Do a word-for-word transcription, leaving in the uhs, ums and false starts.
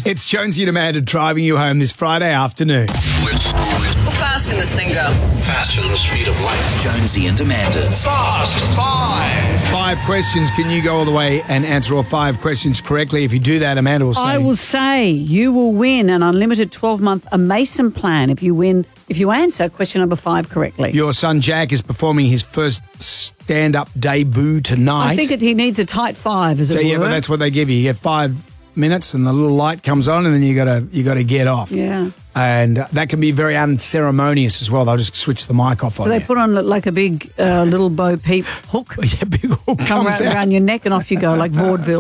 It's Jonesy and Amanda driving you home this Friday afternoon. How fast can this thing go? Faster than the speed of light. Jonesy and Amanda's Fast Five. Five questions. Can you go all the way and answer all five questions correctly? If you do that, Amanda will say... I will say you will win an unlimited twelve-month A Mason plan if you win, if you answer question number five correctly. Your son Jack is performing his first stand-up debut tonight. I think it, he needs a tight five, as it So, were. yeah, but that's what they give you. You get five minutes and the little light comes on and then you gotta you gotta get off. Yeah. And that can be very unceremonious as well. They'll just switch the mic off on So they you. put on like a big uh, little Bo Peep hook, Yeah, big hook come comes around, out. around your neck, and off you go like vaudeville.